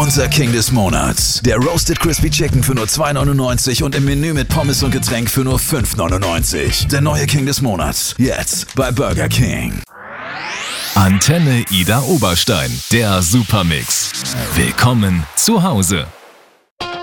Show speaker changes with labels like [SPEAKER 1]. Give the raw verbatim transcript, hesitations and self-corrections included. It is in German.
[SPEAKER 1] Unser King des Monats. Der Roasted Crispy Chicken für nur zwei neunundneunzig und im Menü mit Pommes und Getränk für nur fünf neunundneunzig. Der neue King des Monats. Jetzt bei Burger King.
[SPEAKER 2] Antenne Ida Oberstein, der Supermix. Willkommen zu Hause.